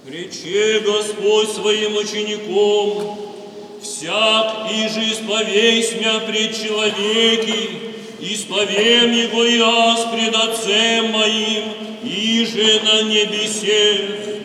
Рече Господь своим учеником: всяк, иже исповесь мя пред человеки, исповем его и аз пред Отцем моим, иже на небесе.